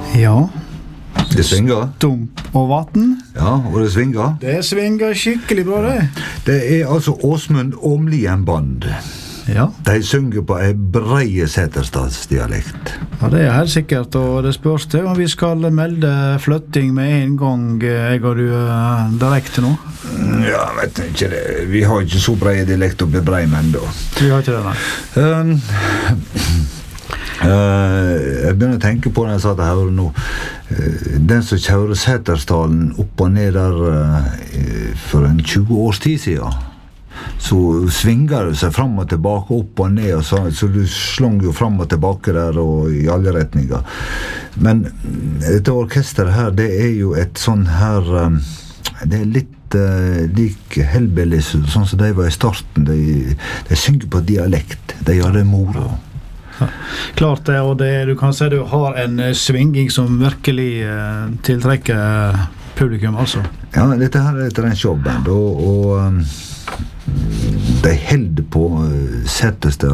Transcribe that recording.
Ja. Det svinger. Stump og vatten. Ja, og det svinger. Det svinger skikkelig bra, det. Det altså Åsmund Åmlien Band. Ja. De synger på en breie Setterstadsdialekt. Ja, det helt sikkert, og det spørs til om vi skal melde flytting med en gang, jeg og du, direkte nå. Ja, vet ikke det. Vi har ikke så breie dialekt oppe i Breimen, da. Vi har ikke det, nei. Jeg begynner å tenke på når jeg satt her nå. Den som kjører Settersdalen opp og ned der for en 20 års tid siden, så svinger det seg fram og tilbake, opp og ned, og så du slår jo fram og tilbake der og i alle retninger. Men dette orkesteret her, det jo et sånn her, det litt lik Hellbillies, sånn som de var i starten. De synger på dialekt, de gjør det moro. Ja, klart det, og det, du kan si du har en svinging som virkelig tiltrekker publikum, altså. Ja, dette her et rent showband, og de held på Setterstad